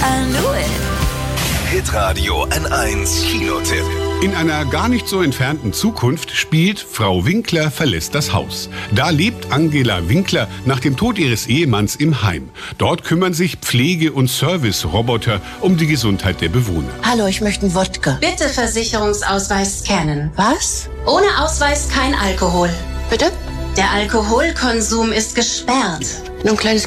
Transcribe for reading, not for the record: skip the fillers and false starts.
knew it. Hitradio N1 Kinotipp. In einer gar nicht so entfernten Zukunft spielt Frau Winkler verlässt das Haus. Da lebt Angela Winkler nach dem Tod ihres Ehemanns im Heim. Dort kümmern sich Pflege- und Service-Roboter um die Gesundheit der Bewohner. Hallo, ich möchte einen Wodka. Bitte Versicherungsausweis scannen. Was? Ohne Ausweis kein Alkohol. Bitte? Der Alkoholkonsum ist gesperrt. Nur ein kleines